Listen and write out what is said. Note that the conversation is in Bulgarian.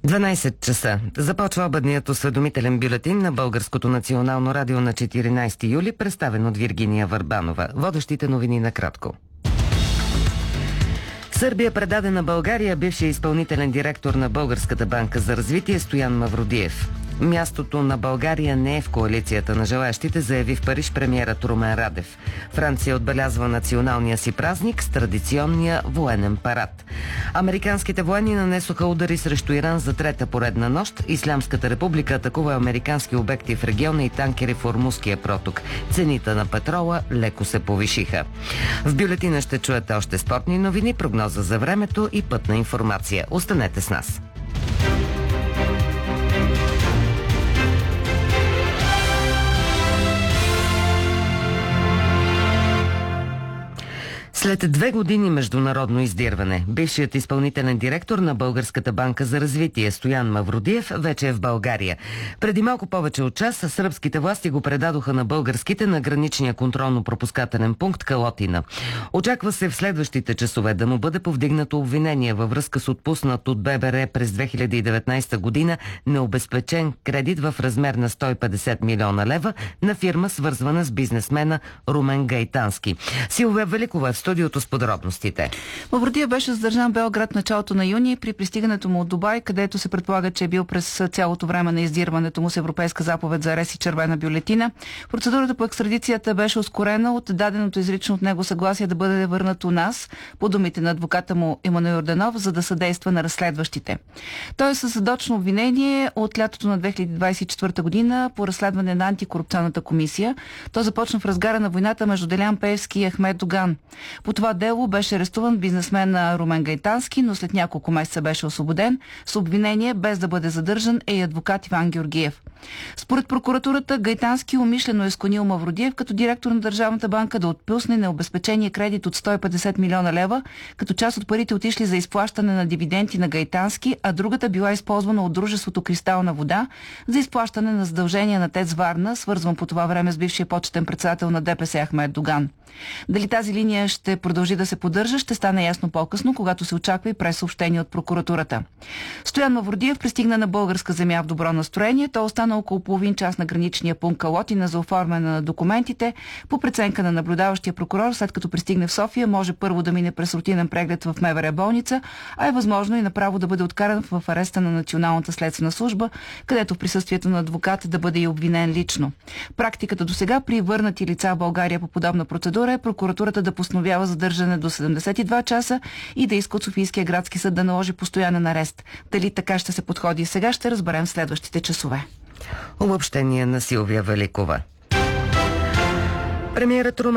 12 часа. Започва обедният осведомителен бюлетин на Българското национално радио на 14 юли, представен от Виргиния Върбанова. Водещите новини накратко. Сърбия предаде на България бившия изпълнителен директор на Българската банка за развитие Стоян Мавродиев. Мястото на България не е в коалицията на желаящите, заяви в Париж премиерът Румен Радев. Франция отбелязва националния си празник с традиционния военен парад. Американските военни нанесоха удари срещу Иран за трета поредна нощ. Ислямската република атакува американски обекти в региона и танкери в Ормузския проток. Цените на петрола леко се повишиха. В бюлетина ще чуете още спортни новини, прогноза за времето и пътна информация. Останете с нас. След 2 години международно издирване, бившият изпълнителен директор на Българската банка за развитие Стоян Мавродиев вече е в България. Преди малко повече от час сръбските власти го предадоха на българските на граничния контролно-пропускателен пункт Калотина. Очаква се в следващите часове да му бъде повдигнато обвинение във връзка с отпуснат от ББР през 2019 година необезпечен кредит в размер на 150 милиона лева на фирма, свързвана с бизнесмена Румен Гайтански. Силвия Великова е в студиото с подробностите. Мавродиев беше задържан в Белград началото на юни при пристигането му от Дубай, където се предполага, че е бил през цялото време на издирването му с европейска заповед за арест и червена бюлетина. Процедурата по екстрадицията беше ускорена от даденото изрично от него съгласие да бъде върнат у нас, по думите на адвоката му Емануил Йорданов, за да съдейства на разследващите. Той е със задочно обвинение от лятото на 2024 година по разследване на антикорупционната комисия. То започна в разгара на войната между Делян Пеевски и Ахмед Доган. По това дело беше арестуван бизнесмен Румен Гайтански, но след няколко месеца беше освободен с обвинение без да бъде задържан и адвокат Иван Георгиев. Според прокуратурата, Гайтански умишлено е склонил Мавродиев като директор на Държавната банка да отпусне необезпечение кредит от 150 милиона лева, като част от парите отишли за изплащане на дивиденти на Гайтански, а другата била използвана от дружеството Кристална вода за изплащане на задължения на ТЕЦ Варна, свързван по това време с бившия почетен председател на ДПС Ахмед Доган. Дали тази линия ще продължи да се поддържа, ще стане ясно по-късно, когато се очаква и прес-съобщение от прокуратурата. Стоян Мавродиев пристигна на българска земя в добро настроение. Той остана около половин час на граничния пункт Калотина за оформяне на документите. По преценка на наблюдаващия прокурор, след като пристигне в София, може първо да мине през рутинен преглед в МВР болница, а е възможно и направо да бъде откаран в ареста на Националната следствена служба, където в присъствието на адвокат да бъде и обвинен лично. Практиката досега при върнати лица в България по подобна процедура е прокуратурата да постановява задържане до 72 часа и да иска от Софийския градски съд да наложи постоянен арест. Дали така ще се подходи сега, ще разберем в следващите часове. Обобщение на Силвия Великова. Премиерът Румен